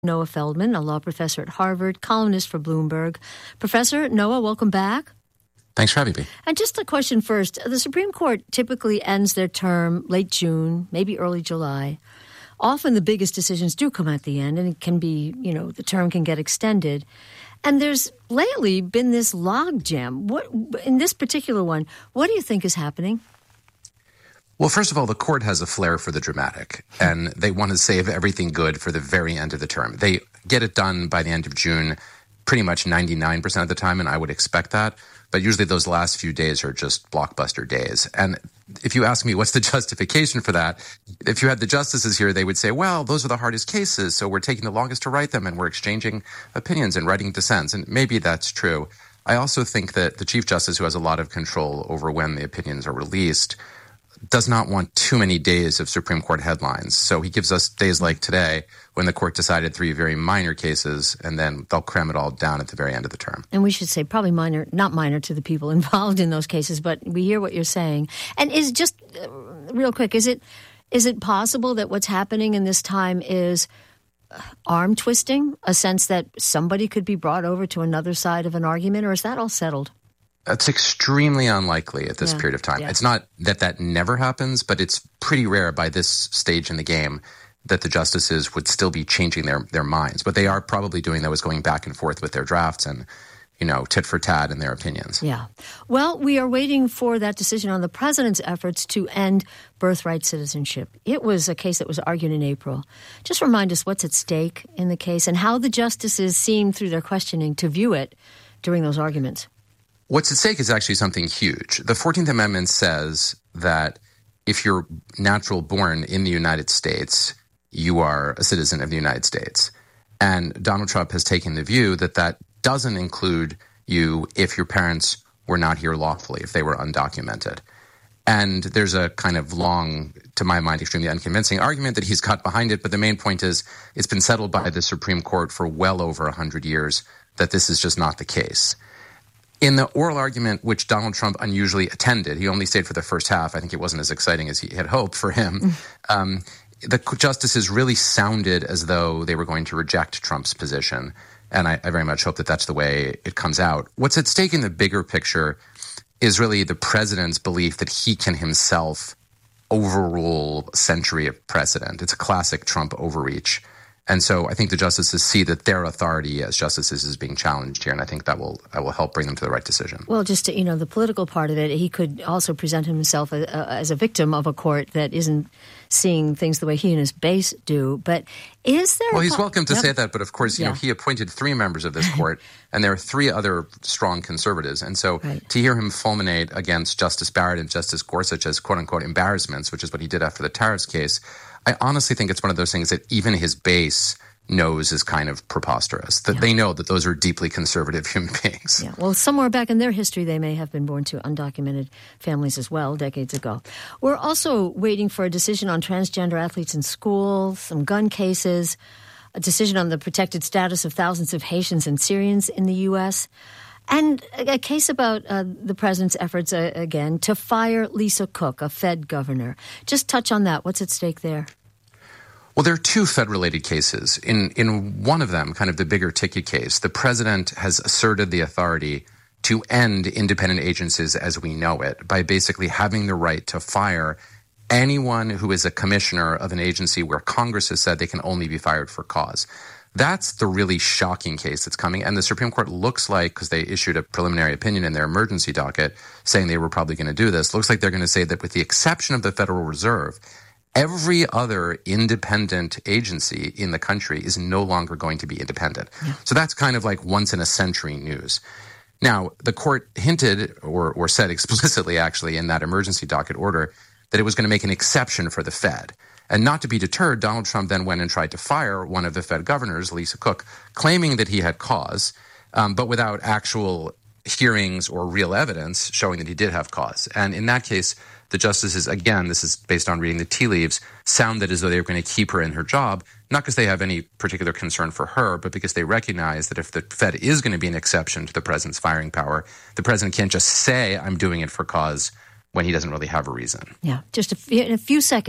Noah Feldman, a law professor at Harvard, columnist for Bloomberg. Professor Noah, welcome back. Thanks for having me. And just a question first. The Supreme Court typically ends their term late June, maybe early July. Often the biggest decisions do come at the end, and it can be, the term can get extended. And there's lately been this logjam. In this particular one, what do you think is happening? Well, first of all, the court has a flair for the dramatic, and they want to save everything good for the very end of the term. They get it done by the end of June pretty much 99% of the time, and I would expect that. But usually those last few days are just blockbuster days. And if you ask me what's the justification for that, if you had the justices here, they would say, well, those are the hardest cases, so we're taking the longest to write them, and we're exchanging opinions and writing dissents. And maybe that's true. I also think that the Chief Justice, who has a lot of control over when the opinions are released, does not want too many days of Supreme Court headlines. So he gives us days like today when the court decided 3 very minor cases, and then they'll cram it all down at the very end of the term. And we should say probably minor, not minor to the people involved in those cases, but we hear what you're saying. And is just real quick, is it possible that what's happening in this time is arm twisting, a sense that somebody could be brought over to another side of an argument, or is that all settled? It's extremely unlikely at this period of time. Yeah. It's not that never happens, but it's pretty rare by this stage in the game that the justices would still be changing their minds. What they are probably doing, though, is going back and forth with their drafts and, tit for tat in their opinions. Yeah. Well, we are waiting for that decision on the president's efforts to end birthright citizenship. It was a case that was argued in April. Just remind us what's at stake in the case and how the justices seem, through their questioning, to view it during those arguments. What's at stake is actually something huge. The 14th Amendment says that if you're natural born in the United States, you are a citizen of the United States. And Donald Trump has taken the view that that doesn't include you if your parents were not here lawfully, if they were undocumented. And there's a kind of long, to my mind, extremely unconvincing argument that he's got behind it. But the main point is it's been settled by the Supreme Court for well over 100 years that this is just not the case. In the oral argument, which Donald Trump unusually attended, he only stayed for the first half. I think it wasn't as exciting as he had hoped for him. The justices really sounded as though they were going to reject Trump's position. And I very much hope that that's the way it comes out. What's at stake in the bigger picture is really the president's belief that he can himself overrule a century of precedent. It's a classic Trump overreach. And so I think the justices see that their authority as justices is being challenged here, and I think that will help bring them to the right decision. Well, just to, the political part of it, he could also present himself as a victim of a court that isn't seeing things the way he and his base do. But is there... Well, he's welcome to say that, but of course, he appointed 3 members of this court, and there are 3 other strong conservatives. And so to hear him fulminate against Justice Barrett and Justice Gorsuch as quote-unquote embarrassments, which is what he did after the tariffs case, I honestly think it's one of those things that even his base knows is kind of preposterous, that they know that those are deeply conservative human beings. Yeah, well, somewhere back in their history, they may have been born to undocumented families as well, decades ago. We're also waiting for a decision on transgender athletes in school, some gun cases, a decision on the protected status of thousands of Haitians and Syrians in the U.S., and a case about the president's efforts, again, to fire Lisa Cook, a Fed governor. Just touch on that. What's at stake there? Well, there are 2 Fed-related cases. In one of them, kind of the bigger ticket case, the president has asserted the authority to end independent agencies as we know it by basically having the right to fire anyone who is a commissioner of an agency where Congress has said they can only be fired for cause. That's the really shocking case that's coming. And the Supreme Court looks like, because they issued a preliminary opinion in their emergency docket saying they were probably going to do this, looks like they're going to say that with the exception of the Federal Reserve, every other independent agency in the country is no longer going to be independent. Yeah. So that's kind of like once-in-a-century news. Now, the court hinted or said explicitly, actually, in that emergency docket order that it was going to make an exception for the Fed. And not to be deterred, Donald Trump then went and tried to fire one of the Fed governors, Lisa Cook, claiming that he had cause, but without actual hearings or real evidence showing that he did have cause. And in that case, the justices, again, this is based on reading the tea leaves, sounded as though they were going to keep her in her job, not because they have any particular concern for her, but because they recognize that if the Fed is going to be an exception to the president's firing power, the president can't just say, I'm doing it for cause, when he doesn't really have a reason. Yeah, just in a few seconds,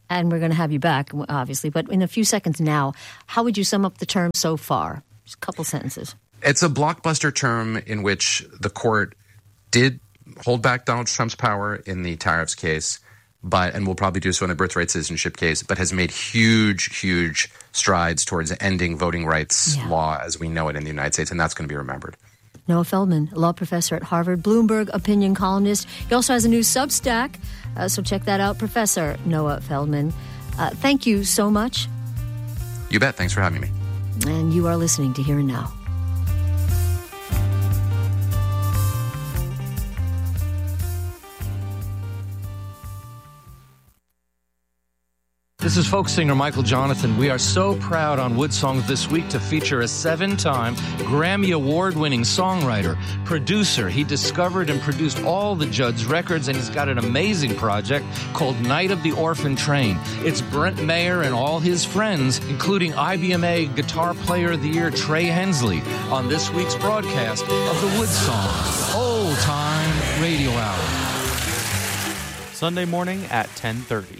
And we're going to have you back, obviously. But in a few seconds now, how would you sum up the term so far? Just a couple sentences. It's a blockbuster term in which the court did hold back Donald Trump's power in the tariffs case, and will probably do so in the birthright citizenship case, but has made huge, huge strides towards ending voting rights law as we know it in the United States, and that's going to be remembered. Noah Feldman, a law professor at Harvard, Bloomberg opinion columnist. He also has a new Substack, so check that out, Professor Noah Feldman. Thank you so much. You bet. Thanks for having me. And you are listening to Here and Now. This is folk singer Michael Jonathan. We are so proud on Wood Songs this week to feature a 7-time Grammy Award-winning songwriter, producer. He discovered and produced all the Judd's records, and he's got an amazing project called Night of the Orphan Train. It's Brent Mayer and all his friends, including IBMA Guitar Player of the Year Trey Hensley, on this week's broadcast of the Wood Songs Old Time Radio Hour. Sunday morning at 10:30.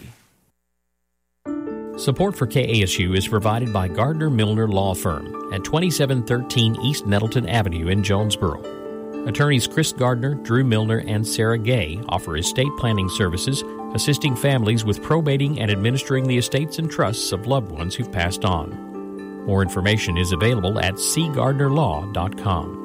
Support for KASU is provided by Gardner Milner Law Firm at 2713 East Nettleton Avenue in Jonesboro. Attorneys Chris Gardner, Drew Milner, and Sarah Gay offer estate planning services, assisting families with probating and administering the estates and trusts of loved ones who've passed on. More information is available at cgardnerlaw.com.